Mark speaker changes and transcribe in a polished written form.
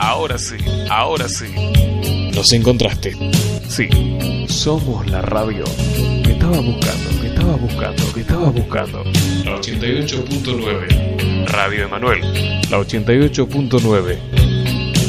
Speaker 1: ahora sí, ahora sí.
Speaker 2: Nos encontraste.
Speaker 1: Sí, somos la radio que estabas buscando, que estabas buscando, que estabas buscando.
Speaker 2: La 88.9.
Speaker 1: Radio Emanuel.
Speaker 2: La 88.9.